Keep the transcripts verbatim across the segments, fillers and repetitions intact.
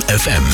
F M.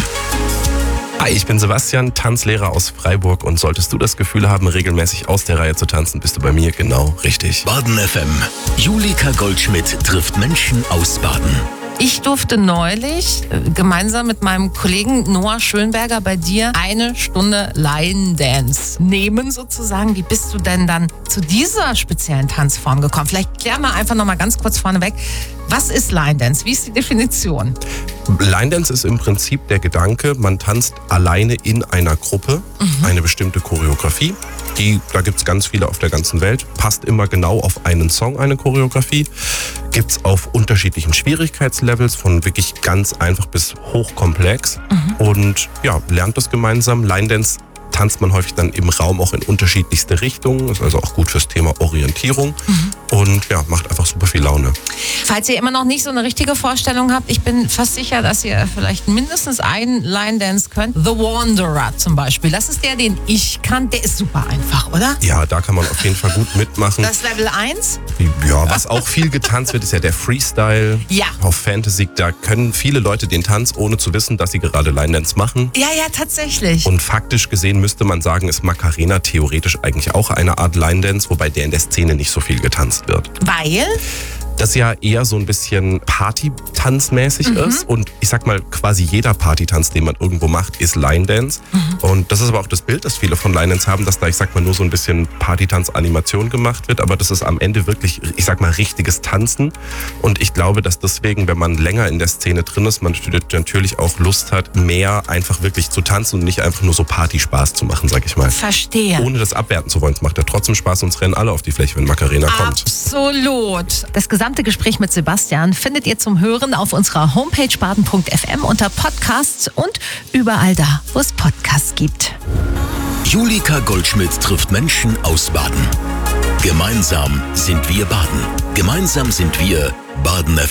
Hi, ich bin Sebastian, Tanzlehrer aus Freiburg, und solltest du das Gefühl haben, regelmäßig aus der Reihe zu tanzen, bist du bei mir genau richtig. Baden F M. Julika Goldschmidt trifft Menschen aus Baden. Ich durfte neulich äh, gemeinsam mit meinem Kollegen Noah Schönberger bei dir eine Stunde Line Dance nehmen sozusagen. Wie bist du denn dann zu dieser speziellen Tanzform gekommen? Vielleicht klär mal einfach noch mal ganz kurz vorneweg. Was ist Line Dance? Wie ist die Definition? Line Dance ist im Prinzip der Gedanke, man tanzt alleine in einer Gruppe mhm. eine bestimmte Choreografie. Die, da gibt es ganz viele auf der ganzen Welt. Passt immer genau auf einen Song, eine Choreografie. Gibt es auf unterschiedlichen Schwierigkeitslevels, von wirklich ganz einfach bis hochkomplex. Mhm. Und ja, lernt das gemeinsam. Line Dance tanzt man häufig dann im Raum auch in unterschiedlichste Richtungen. Ist also auch gut fürs Thema Orientierung. Mhm. Und ja, macht einfach super viel Laune. Falls ihr immer noch nicht so eine richtige Vorstellung habt, ich bin fast sicher, dass ihr vielleicht mindestens einen Line Dance könnt. The Wanderer zum Beispiel. Das ist der, den ich kann. Der ist super einfach, oder? Ja, da kann man auf jeden Fall gut mitmachen. Das ist Level eins? Ja, was auch viel getanzt wird, ist ja der Freestyle. Ja. Auf Fantasy, da können viele Leute den Tanz, ohne zu wissen, dass sie gerade Line Dance machen. Ja, ja, tatsächlich. Und faktisch gesehen müsste man sagen, ist Macarena theoretisch eigentlich auch eine Art Line Dance, wobei der in der Szene nicht so viel getanzt wird. Weil? Das ja eher so ein bisschen Party-Tanzmäßig mhm. ist. Und ich sag mal, quasi jeder Partytanz, den man irgendwo macht, ist Line Dance. Mhm. Und das ist aber auch das Bild, das viele von Line Dance haben, dass da, ich sag mal, nur so ein bisschen Partytanz-Animation gemacht wird. Aber das ist am Ende wirklich, ich sag mal, richtiges Tanzen. Und ich glaube, dass deswegen, wenn man länger in der Szene drin ist, man natürlich auch Lust hat, mehr einfach wirklich zu tanzen und nicht einfach nur so Partyspaß zu machen, sag ich mal. Verstehe. Ohne das abwerten zu wollen. Es macht ja trotzdem Spaß, uns rennen alle auf die Fläche, wenn Macarena kommt. Absolut. Das gesamte Gespräch mit Sebastian findet ihr zum Hören auf unserer Homepage baden punkt f m unter Podcasts und überall da, wo es Podcasts gibt. Julika Goldschmidt trifft Menschen aus Baden. Gemeinsam sind wir Baden. Gemeinsam sind wir Baden F M.